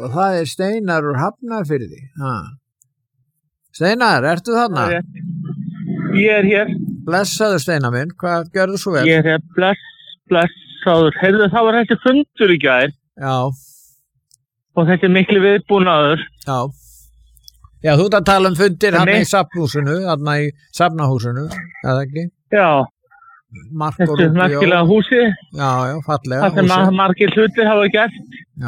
og það Steinar úr Hafnarfirði. Steinar, ertu þarna? Ég hér. Blessaður Steinar minn, hvað gjörðu svo vel? Ég hér, blessaður. Heyrðu, það var þessi fundur í gær. Já. Og þetta miklu viðbúnaður. Já. Já, þú ert að tala fundir hann í safnahúsinu, í safnahúsinu, eða ekki? Já. Marko Þetta merkilega húsi. Já, fallega húsi. Það sem margir hlutir hafa gert.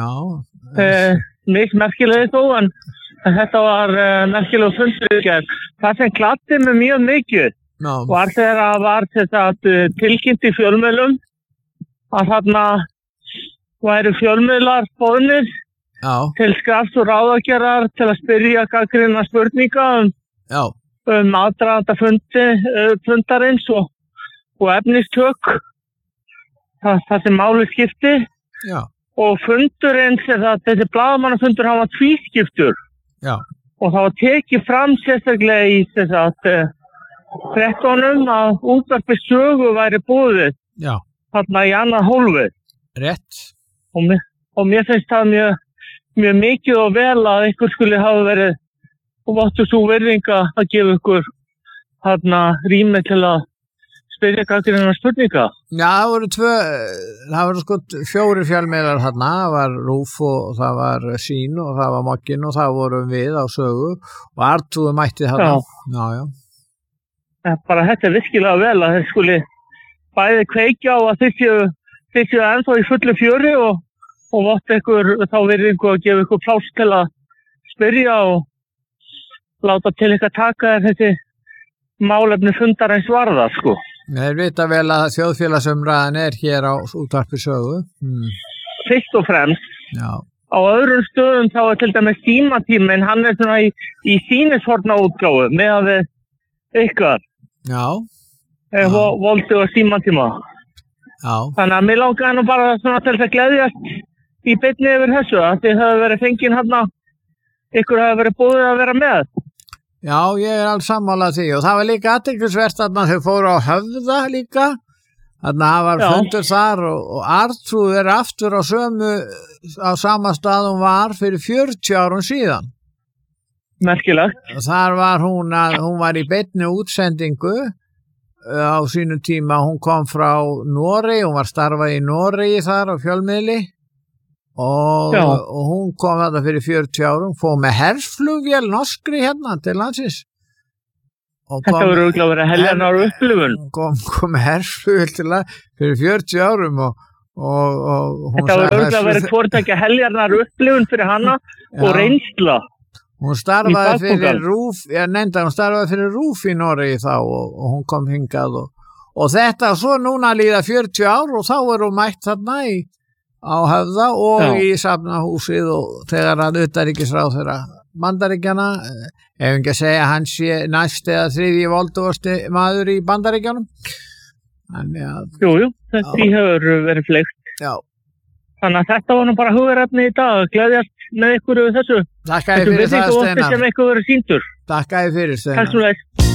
Já. Mikið merkilega þó, en þetta var merkilega fundur í gær. Það sem gladdi mig mjög mikið var þegar að var þetta tilkynnt í fjölmiðlum að þarna væru fjölmiðlar boðnir til skrafs og ráðagerðar til að spyrja gagnrýna spurninga aðdraganda fundarins og efnistök það sem máli skipti og fundurinn þessi blaðamannafundur hann var tvískiptur og það var tekið fram sérstaklega í þess að 13 að útvarpi sögu væri búið þarna í annað hólfið. Rétt. Og mér finnst það mjög mikið og vel að ykkur skulle hafa verið og váttu svo virðinga að gefa ykkur þarna rými til að spyrja gagnrýna spurninga. Já, það voru sko 4 fjölmiðlar þarna, það var RÚV og það var Sýn og það var Mogginn og það vorum við á sögu og Artúr mætti þarna. Já. Bara þetta virkilega vel að þeir skuli bæði kveikja á að þeir séu ennþá í fullu fjöri og vott ykkur þá virðingu að gefa ykkur pláss til að spyrja og láta til ykkur taka þessi málefni fundarins varða, sko. Þeir vita vel að þjóðfélagsumræðan hér á útvarpi sögu. Fyrst og fremst. Já. Á öðrum stöðum þá til dæmis tímatíminn, hann svona í sýnishorna útgáfu með að við ykkar. Já. Voldu og símatíma. Já. Þannig að mér langaði nú bara svona til að gleðjast í beinni yfir þessu að þið hafa verið fengin hérna, ykkur hafa verið búið að vera með. Já, ég alls sammála því og það var líka athyglisvert að þau fóru á Höfða líka. Þannig að það var fundur þar og Artrúð aftur á sama stað hún var fyrir 40 árum síðan. Merkilegt. Og þar var hún var í beinni útsendingu á sínum tíma, hún kom frá Noregi, hún var starfað í Noregi þar á fjölmiðli og hún kom þetta fyrir 40 árum, fóð með herflugvél norskri hérna til landsins. Þetta voru örugglega að vera heljarnar upplifun. Kom með herflugvél til fyrir 40 árum og þetta voru örugglega að vera hvortækja heljarnar upplifun fyrir hana og reynsla. Hún starfaði fyrir RÚV, hún starfaði fyrir RÚV í Noregi þá og hún kom hingað og þetta svo núna líða 40 ár og þá hún mætt þarna á Höfða og í safnahúsið og þegar hann utanríkisráðherra Bandaríkjanna, ef ekki að segja hann sé næst eða 3. voldugasti maður í Bandaríkjanum. Jú, þetta hefur verið fleikt. Já. Þannig að þetta var nú bara hugverðefni í dag, gleðjast með ykkur yfir þessu. Takk fyrir það, Steinar. Sem ykkur verið sýndur. Takk fyrir, Steinar. Takk svo leið.